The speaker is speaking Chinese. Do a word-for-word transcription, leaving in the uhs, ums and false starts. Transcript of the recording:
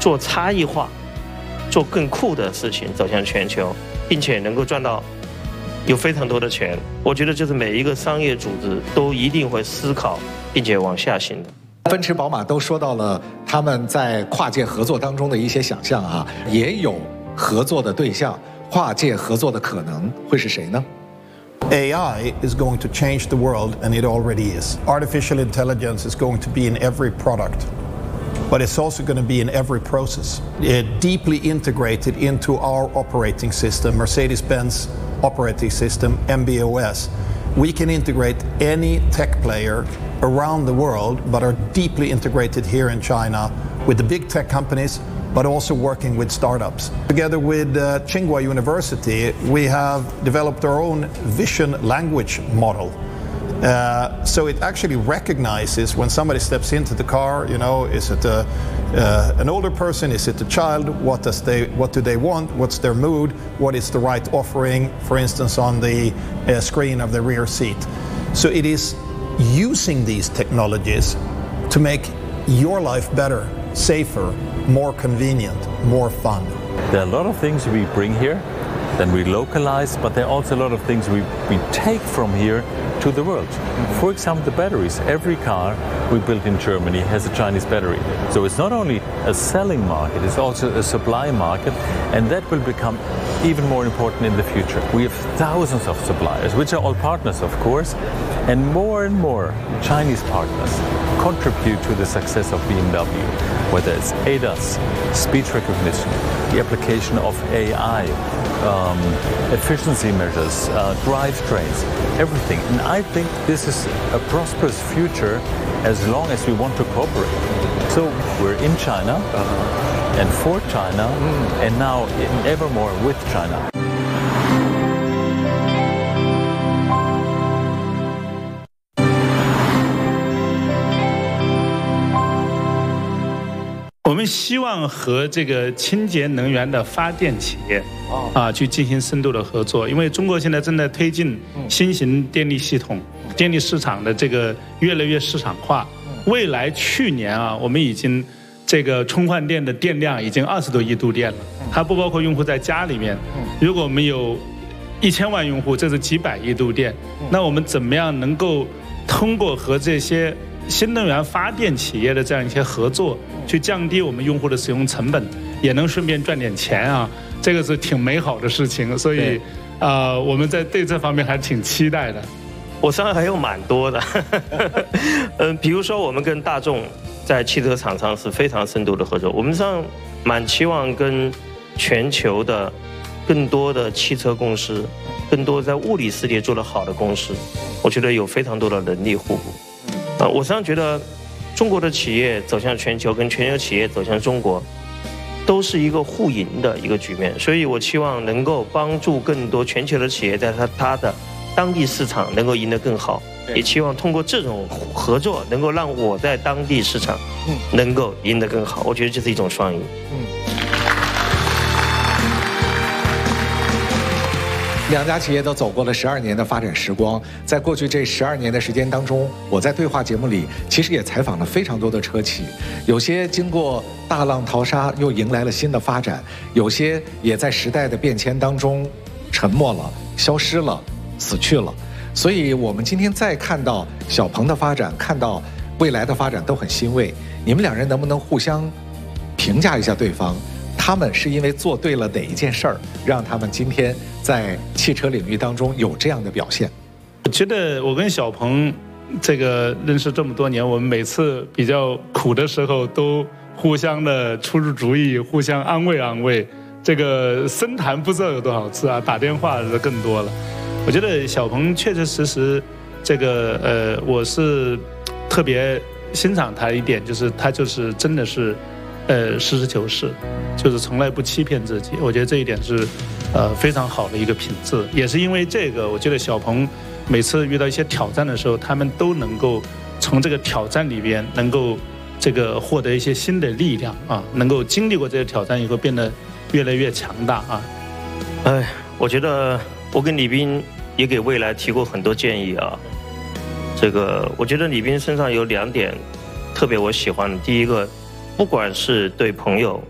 做差异化，做更酷的事情，走向全球，并且能够赚到有非常多的钱。我觉得就是每一个商业组织都一定会思考，并且往下行的。 奔驰、宝马都说到了他们在跨界合作当中的一些想象啊，也有合作的对象，跨界合作的可能会是谁呢？ A I is going to change the world, and it already is. Artificial intelligence is going to be in every product, but it's also going to be in every process. It deeply integrated into our operating system, Mercedes-Benz operating system, M B O S. We can integrate any tech player around the world, but are deeply integrated here in China with the big tech companies, but also working with startups. Together with uh, Tsinghua University, we have developed our own vision language model. Uh, so it actually recognizes when somebody steps into the car, you know, is it a, uh, an older person, is it a child, what, does they, what do they want, what's their mood, what is the right offering, for instance, on the uh, screen of the rear seat. So it is using these technologies to make your life better, safer, more convenient, more fun. There are a lot of things we bring here, then we localize, but there are also a lot of things we, we take from here to the world. For example, the batteries. Every car we built in Germany has a Chinese battery. So it's not only a selling market, it's also a supply market, and that will become even more important in the future. We have thousands of suppliers, which are all partners, of course, and more and more Chinese partners contribute to the success of B M W, whether it's A D A S, speech recognition, the application of A I, um, efficiency measures, uh, drivetrains, everything. And I think this is a prosperous future as long as we want to cooperate. So we're in China, uh-huh. and for China, mm. and now ever more with China. 我们希望和这个清洁能源的发电企业啊去进行深度的合作，因为中国现在正在推进新型电力系统、电力市场的这个越来越市场化。未来去年啊，我们已经这个充换电的电量已经二十多亿度电了，还不包括用户在家里面。如果我们有一千万用户，这是几百亿度电，那我们怎么样能够通过和这些新能源发电企业的这样一些合作，去降低我们用户的使用成本，也能顺便赚点钱啊，这个是挺美好的事情。所以，呃，我们在对这方面还挺期待的。 我身上还有蛮多的，嗯，比如说我们跟大众在汽车厂商是非常深度的合作，我们上蛮期望跟全球的更多的汽车公司，更多在物理世界做得好的公司，我觉得有非常多的能力互补。呃，我实际上觉得中国的企业走向全球，跟全球企业走向中国，都是一个互赢的一个局面。所以我期望能够帮助更多全球的企业在它它的当地市场能够赢得更好，也期望通过这种合作，能够让我在当地市场能够赢得更好。我觉得这是一种双赢。嗯。 两家企业都走过了十二年的发展时光，在过去这十二年的时间当中，我在对话节目里其实也采访了非常多的车企，有些经过大浪淘沙又迎来了新的发展，有些也在时代的变迁当中沉默了、消失了、死去了。所以我们今天再看到小鹏的发展，看到未来的发展都很欣慰。你们两人能不能互相评价一下对方？他们是因为做对了哪一件事儿，让他们今天在汽车领域当中有这样的表现？ 我觉得我跟小鹏这个认识这么多年，我们每次比较苦的时候都互相的出出主意，互相安慰安慰。这个深谈不知道有多少次啊，打电话的更多了。我觉得小鹏确确实实，这个呃，我是特别欣赏他一点，就是他就是真的是。呃，实事求是，就是从来不欺骗自己。我觉得这一点是，呃，非常好的一个品质。也是因为这个，我觉得小鹏每次遇到一些挑战的时候，他们都能够从这个挑战里边能够这个获得一些新的力量啊，能够经历过这些挑战以后变得越来越强大啊。 哎，我觉得我跟李斌也给未来提过很多建议啊。这个我觉得李斌身上有两点特别我喜欢的，第一个。不管是对朋友